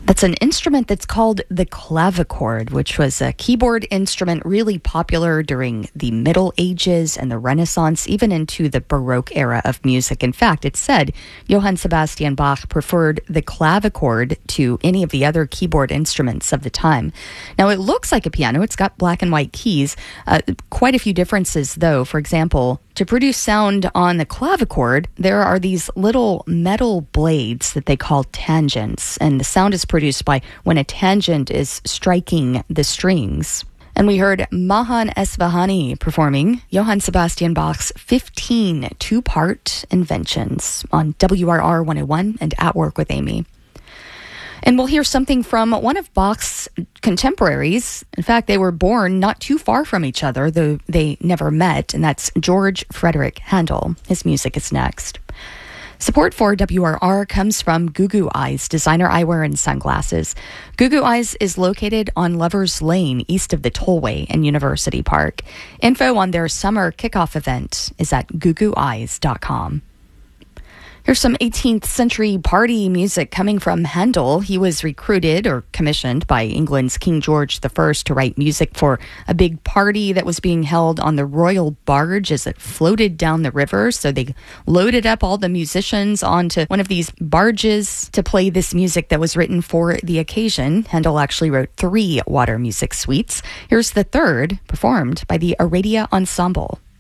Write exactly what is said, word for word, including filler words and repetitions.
That's an instrument that's called the clavichord, which was a keyboard instrument really popular during the Middle Ages and the Renaissance, even into the Baroque era of music. In fact, it's said Johann Sebastian Bach preferred the clavichord to any of the other keyboard instruments of the time. Now, it looks like a piano. It's got black and white keys. Uh, quite a few differences, though. For example, to produce sound on the clavichord, there are these little metal blades that they call tangents, and the sound is produced by when a tangent is striking the strings. And we heard Mahan Esfahani performing Johann Sebastian Bach's fifteen two-part inventions on W R R one oh one and At Work with Amy. And we'll hear something from one of Bach's contemporaries. In fact, they were born not too far from each other, though they never met, and that's George Frederick Handel. His music is next. Support for W R R comes from Goo Goo Eyes, designer eyewear and sunglasses. Goo Goo Eyes is located on Lovers Lane, east of the Tollway in University Park. Info on their summer kickoff event is at goo goo eyes dot com. Here's some eighteenth century party music coming from Handel. He was recruited or commissioned by England's King George the First to write music for a big party that was being held on the royal barge as it floated down the river. So they loaded up all the musicians onto one of these barges to play this music that was written for the occasion. Handel actually wrote three water music suites. Here's the third, performed by the Aradia Ensemble.